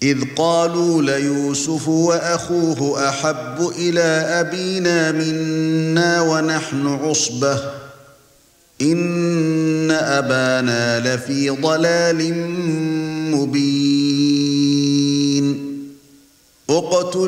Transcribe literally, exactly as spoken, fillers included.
إذ قالوا ليوسف وأخوه أحب إلى أبينا منا ونحن عصبة إن أبانا لفي ضلال مبين. اقتلوا